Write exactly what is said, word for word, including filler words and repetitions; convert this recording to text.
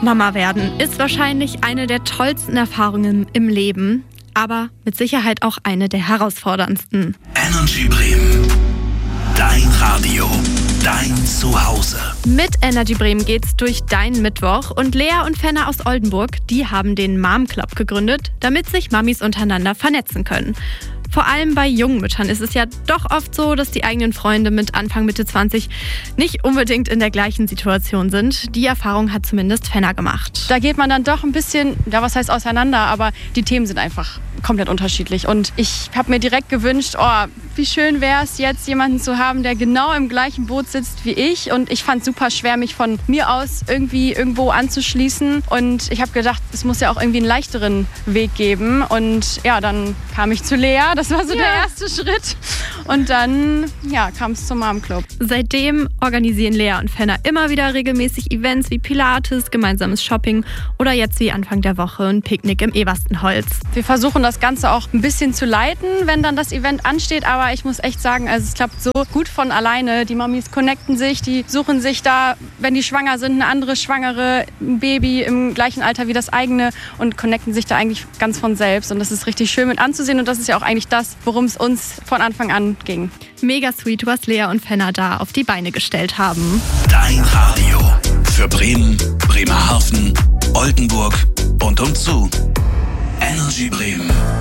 Mama werden ist wahrscheinlich eine der tollsten Erfahrungen im Leben, aber mit Sicherheit auch eine der herausforderndsten. Energy Bremen. Dein Radio. Dein Zuhause. Mit Energy Bremen geht's durch deinen Mittwoch und Lea und Fenna aus Oldenburg, die haben den Mom Club gegründet, damit sich Mamis untereinander vernetzen können. Vor allem bei jungen Müttern ist es ja doch oft so, dass die eigenen Freunde mit Anfang, Mitte zwanzig nicht unbedingt in der gleichen Situation sind. Die Erfahrung hat zumindest Fenna gemacht. Da geht man dann doch ein bisschen, ja was heißt auseinander, aber die Themen sind einfach komplett unterschiedlich. Und ich habe mir direkt gewünscht, oh, wie schön wäre es jetzt, jemanden zu haben, der genau im gleichen Boot sitzt wie ich. Und ich fand es super schwer, mich von mir aus irgendwie irgendwo anzuschließen. Und ich habe gedacht, es muss ja auch irgendwie einen leichteren Weg geben. Und ja, dann kam ich zu Lea. Das war so ja. der erste Schritt. Und dann ja, kam es zum Mom Club. Seitdem organisieren Lea und Fenna immer wieder regelmäßig Events wie Pilates, gemeinsames Shopping oder jetzt wie Anfang der Woche ein Picknick im Eberstenholz. Wir versuchen das Ganze auch ein bisschen zu leiten, wenn dann das Event ansteht. Aber ich muss echt sagen, also es klappt so gut von alleine. Die Mamis connecten sich, die suchen sich da, wenn die schwanger sind, eine andere Schwangere, ein Baby im gleichen Alter wie das eigene und connecten sich da eigentlich ganz von selbst. Und das ist richtig schön mit anzusehen. Und das ist ja auch eigentlich das, worum es uns von Anfang an ging. Mega sweet, was Lea und Fenna da auf die Beine gestellt haben. Dein Radio. Für Bremen, Bremerhaven, Oldenburg und umzu. Energy Bremen.